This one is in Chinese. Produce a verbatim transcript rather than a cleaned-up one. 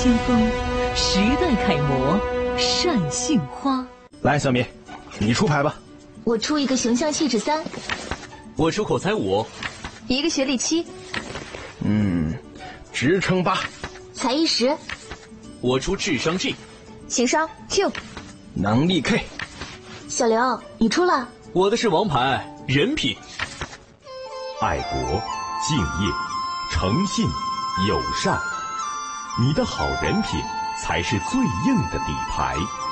先锋，时代楷模，单杏花。 来，小米，你出牌吧。 我出一个形象气质三， 我出口才五， 一个学历七， 嗯，职称八， 才艺十， 我出智商 G， 情商 Q， 能力 K。 小刘，你出了？ 我的是王牌人品， 爱国、敬业、诚信、友善，你的好人品才是最硬的底牌。